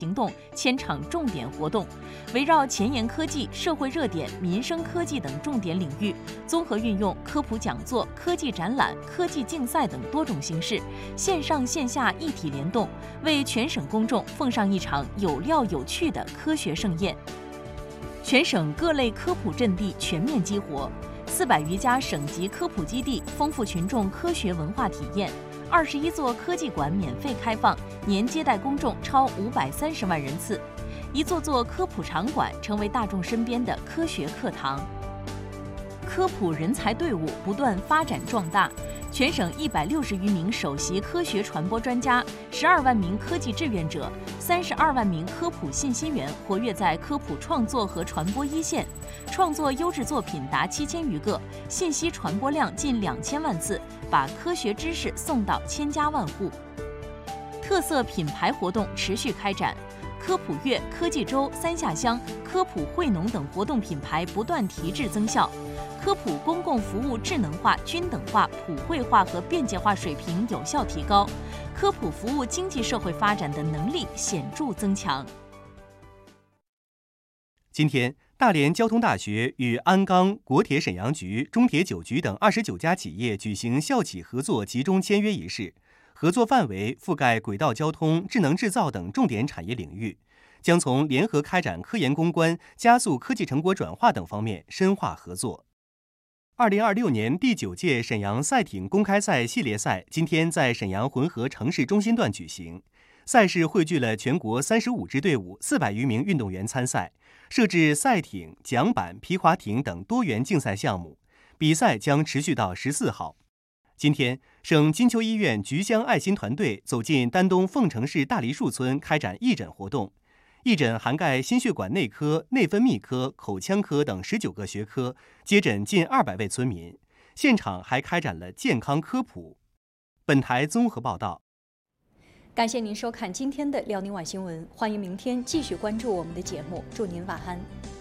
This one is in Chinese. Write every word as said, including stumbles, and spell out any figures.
行动千场重点活动，围绕前沿科技、社会热点、民生科技等重点领域，综合运用科普讲座、科技展览、科技竞赛等多种形式，线上线下一体联动，为全省公众奉上一场有料有趣的科学盛宴。全省各类科普阵地全面激活，四百余家省级科普基地丰富群众科学文化体验。二十一座科技馆免费开放，年接待公众超五百三十万人次，一座座科普场馆成为大众身边的科学课堂。科普人才队伍不断发展壮大，全省一百六十余名首席科学传播专家，十二万名科技志愿者，三十二万名科普信息源活跃在科普创作和传播一线，创作优质作品达七千余个，信息传播量近两千万次，把科学知识送到千家万户。特色品牌活动持续开展，科普月、科技周、三下乡、科普惠农等活动品牌不断提质增效，科普公共服务智能化、均等化、普惠化和便捷化水平有效提高，科普服务经济社会发展的能力显著增强。 今天，大连交通大学与鞍钢、国铁沈阳局、中铁九局等二十九家企业举行校企合作集中签约仪式，合作范围覆盖轨道交通、智能制造等重点产业领域，将从联合开展科研攻关、加速科技成果转化等方面深化合作。二零二六年第九届沈阳赛艇公开赛系列赛今天在沈阳浑河城市中心段举行，赛事汇聚了全国三十五支队伍、四百余名运动员参赛，设置赛艇、桨板、皮划艇等多元竞赛项目，比赛将持续到十四号。今天，省金秋医院菊香爱心团队走进丹东凤城市大梨树村开展义诊活动。义诊涵盖心血管内科、内分泌科、口腔科等十九个学科，接诊近二百位村民。现场还开展了健康科普。本台综合报道。 感谢您收看今天的辽宁晚新闻，欢迎明天继续关注我们的节目，祝您晚安。